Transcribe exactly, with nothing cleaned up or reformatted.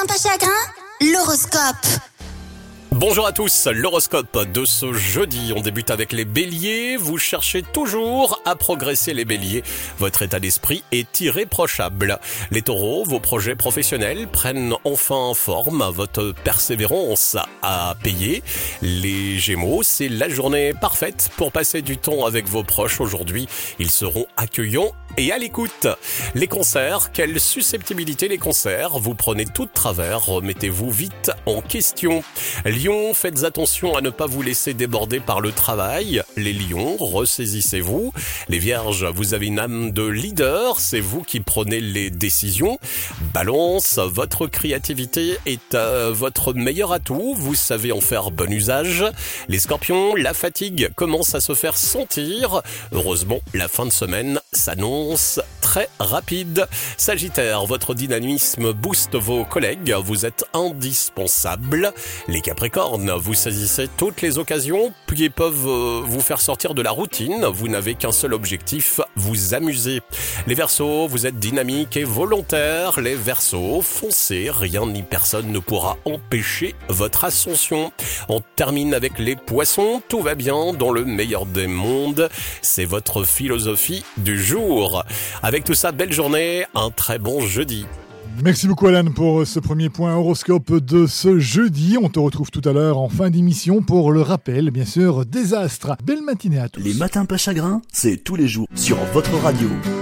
pas chagrin, l'horoscope. Bonjour à tous, l'horoscope de ce jeudi, on débute avec les béliers, vous cherchez toujours à progresser les béliers, votre état d'esprit est irréprochable. Les taureaux, vos projets professionnels prennent enfin forme, votre persévérance a payé. Les gémeaux, c'est la journée parfaite pour passer du temps avec vos proches aujourd'hui, ils seront accueillants et à l'écoute. Les cancers, quelle susceptibilité les cancers, vous prenez tout de travers, remettez-vous vite en question. Lions, faites attention à ne pas vous laisser déborder par le travail. Les lions, ressaisissez-vous. Les vierges, vous avez une âme de leader, c'est vous qui prenez les décisions. Balance, votre créativité est euh, votre meilleur atout, vous savez en faire bon usage. Les scorpions, la fatigue commence à se faire sentir. Heureusement, la fin de semaine s'annonce très rapide. Sagittaire, votre dynamisme booste vos collègues, vous êtes indispensable. Les Capricornes, vous saisissez toutes les occasions qui peuvent euh, vous faire sortir de la routine, vous n'avez qu'un seul objectif, vous amuser. Les Verseaux, vous êtes dynamique et volontaire. Les Verseaux, foncez, rien ni personne ne pourra empêcher votre ascension. On termine avec les Poissons, tout va bien dans le meilleur des mondes, c'est votre philosophie du jour. Avec tout ça, belle journée, un très bon jeudi. Merci beaucoup Alan pour ce premier point horoscope de ce jeudi. On te retrouve tout à l'heure en fin d'émission pour le rappel, bien sûr, des astres. Belle matinée à tous. Les matins pas chagrins, c'est tous les jours sur votre radio.